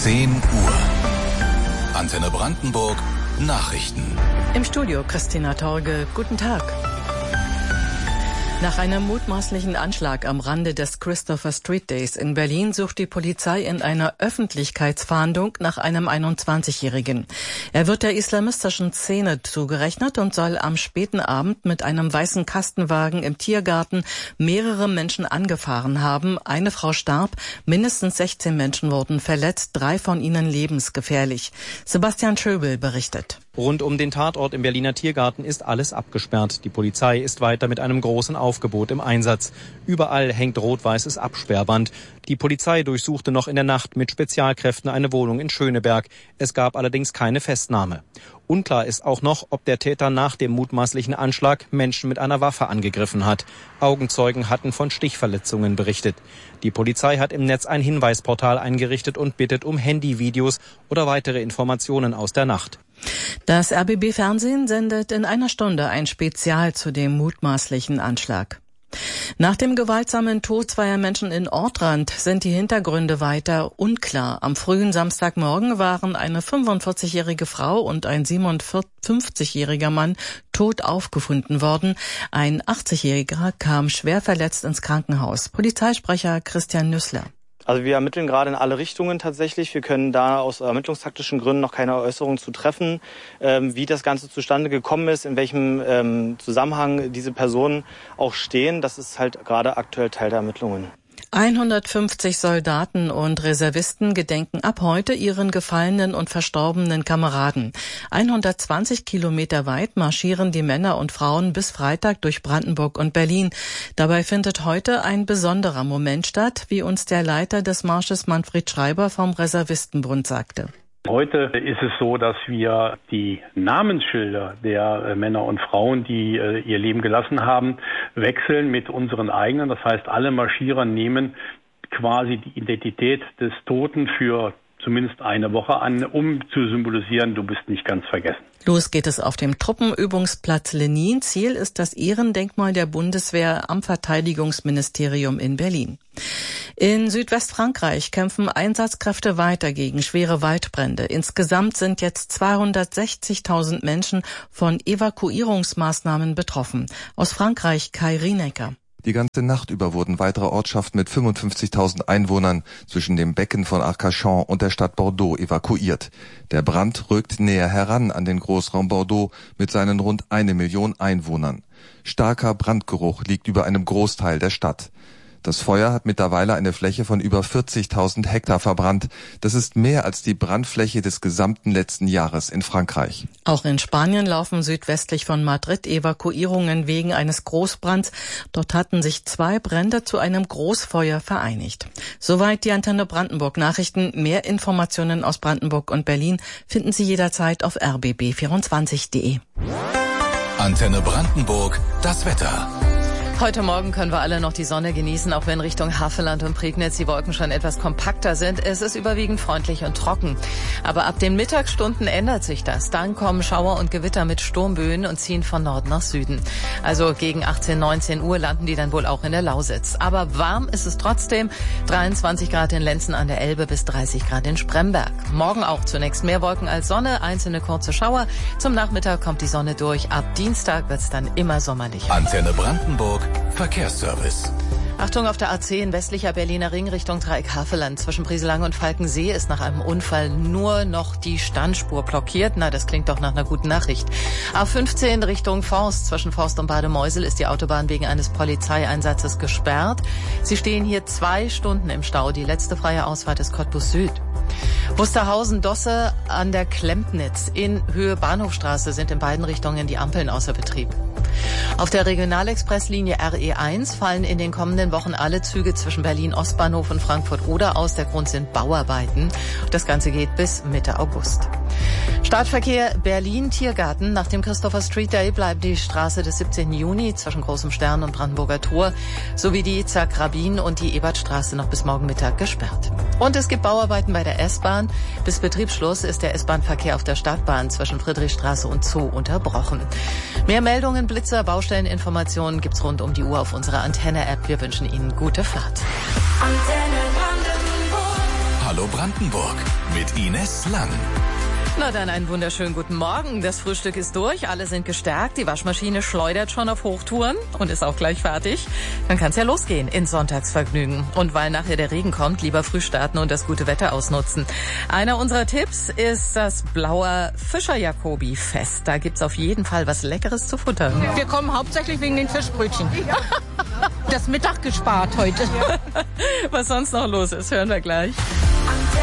10 Uhr. Antenne Brandenburg, Nachrichten. Im Studio Christina Torge, guten Tag. Nach einem mutmaßlichen Anschlag am Rande des Christopher Street Days in Berlin sucht die Polizei in einer Öffentlichkeitsfahndung nach einem 21-Jährigen. Er wird der islamistischen Szene zugerechnet und soll am späten Abend mit einem weißen Kastenwagen im Tiergarten mehrere Menschen angefahren haben. Eine Frau starb, mindestens 16 Menschen wurden verletzt, 3 von ihnen lebensgefährlich. Sebastian Schöbel berichtet. Rund um den Tatort im Berliner Tiergarten ist alles abgesperrt. Die Polizei ist weiter mit einem großen Aufgebot im Einsatz. Überall hängt rot-weißes Absperrband. Die Polizei durchsuchte noch in der Nacht mit Spezialkräften eine Wohnung in Schöneberg. Es gab allerdings keine Festnahme. Unklar ist auch noch, ob der Täter nach dem mutmaßlichen Anschlag Menschen mit einer Waffe angegriffen hat. Augenzeugen hatten von Stichverletzungen berichtet. Die Polizei hat im Netz ein Hinweisportal eingerichtet und bittet um Handyvideos oder weitere Informationen aus der Nacht. Das RBB-Fernsehen sendet in einer Stunde ein Spezial zu dem mutmaßlichen Anschlag. Nach dem gewaltsamen Tod zweier Menschen in Ortrand sind die Hintergründe weiter unklar. Am frühen Samstagmorgen waren eine 45-jährige Frau und ein 57-jähriger Mann tot aufgefunden worden. Ein 80-jähriger kam schwer verletzt ins Krankenhaus. Polizeisprecher Christian Nüssler. Also wir ermitteln gerade in alle Richtungen tatsächlich. Wir können da aus ermittlungstaktischen Gründen noch keine Äußerung zu treffen, wie das Ganze zustande gekommen ist, in welchem Zusammenhang diese Personen auch stehen. Das ist halt gerade aktuell Teil der Ermittlungen. 150 Soldaten und Reservisten gedenken ab heute ihren gefallenen und verstorbenen Kameraden. 120 Kilometer weit marschieren die Männer und Frauen bis Freitag durch Brandenburg und Berlin. Dabei findet heute ein besonderer Moment statt, wie uns der Leiter des Marsches Manfred Schreiber vom Reservistenbund sagte. Heute ist es so, dass wir die Namensschilder der Männer und Frauen, die ihr Leben gelassen haben, wechseln mit unseren eigenen. Das heißt, alle Marschierer nehmen quasi die Identität des Toten für zumindest eine Woche an, um zu symbolisieren, du bist nicht ganz vergessen. Los geht es auf dem Truppenübungsplatz Lenin. Ziel ist das Ehrendenkmal der Bundeswehr am Verteidigungsministerium in Berlin. In Südwestfrankreich kämpfen Einsatzkräfte weiter gegen schwere Waldbrände. Insgesamt sind jetzt 260.000 Menschen von Evakuierungsmaßnahmen betroffen. Aus Frankreich Kai Rienecker. Die ganze Nacht über wurden weitere Ortschaften mit 55.000 Einwohnern zwischen dem Becken von Arcachon und der Stadt Bordeaux evakuiert. Der Brand rückt näher heran an den Großraum Bordeaux mit seinen rund 1 Million Einwohnern. Starker Brandgeruch liegt über einem Großteil der Stadt. Das Feuer hat mittlerweile eine Fläche von über 40.000 Hektar verbrannt. Das ist mehr als die Brandfläche des gesamten letzten Jahres in Frankreich. Auch in Spanien laufen südwestlich von Madrid Evakuierungen wegen eines Großbrands. Dort hatten sich 2 Brände zu einem Großfeuer vereinigt. Soweit die Antenne Brandenburg Nachrichten. Mehr Informationen aus Brandenburg und Berlin finden Sie jederzeit auf rbb24.de. Antenne Brandenburg, das Wetter. Heute Morgen können wir alle noch die Sonne genießen, auch wenn Richtung Havelland und Prignitz die Wolken schon etwas kompakter sind. Es ist überwiegend freundlich und trocken. Aber ab den Mittagsstunden ändert sich das. Dann kommen Schauer und Gewitter mit Sturmböen und ziehen von Norden nach Süden. Also gegen 18, 19 Uhr landen die dann wohl auch in der Lausitz. Aber warm ist es trotzdem. 23 Grad in Lenzen an der Elbe bis 30 Grad in Spremberg. Morgen auch zunächst mehr Wolken als Sonne, einzelne kurze Schauer. Zum Nachmittag kommt die Sonne durch. Ab Dienstag wird es dann immer sommerlicher. Antenne Brandenburg, Verkehrsservice. Achtung auf der A10 westlicher Berliner Ring Richtung Dreieck-Havelland. Zwischen Brieselange und Falkensee ist nach einem Unfall nur noch die Standspur blockiert. Na, das klingt doch nach einer guten Nachricht. A15 Richtung Forst. Zwischen Forst und Bademeusel ist die Autobahn wegen eines Polizeieinsatzes gesperrt. Sie stehen hier 2 Stunden im Stau. Die letzte freie Ausfahrt ist Cottbus Süd. Wusterhausen-Dosse an der Klempnitz in Höhe Bahnhofstraße sind in beiden Richtungen die Ampeln außer Betrieb. Auf der Regionalexpresslinie RE1 fallen in den kommenden Wochen alle Züge zwischen Berlin-Ostbahnhof und Frankfurt-Oder aus. Der Grund sind Bauarbeiten. Das Ganze geht bis Mitte August. Startverkehr Berlin-Tiergarten. Nach dem Christopher Street Day bleibt die Straße des 17. Juni zwischen Großem Stern und Brandenburger Tor sowie die Zack-Rabin und die Ebertstraße noch bis morgen Mittag gesperrt. Und es gibt Bauarbeiten bei der S-Bahn. Bis Betriebsschluss ist der S-Bahn-Verkehr auf der Stadtbahn zwischen Friedrichstraße und Zoo unterbrochen. Mehr Meldungen, Blitzer, Baustelleninformationen gibt's rund um die Uhr auf unserer Antenne-App. Wir wünschen Ihnen gute Fahrt. Hallo Radio Brandenburg mit Ines Lang. Na dann einen wunderschönen guten Morgen. Das Frühstück ist durch, alle sind gestärkt, die Waschmaschine schleudert schon auf Hochtouren und ist auch gleich fertig. Dann kann's ja losgehen ins Sonntagsvergnügen. Und weil nachher der Regen kommt, lieber früh starten und das gute Wetter ausnutzen. Einer unserer Tipps ist das Blauer Fischer-Jacobi-Fest. Da gibt's auf jeden Fall was Leckeres zu futtern. Wir kommen hauptsächlich wegen den Fischbrötchen. Das Mittag gespart heute. Was sonst noch los ist, hören wir gleich.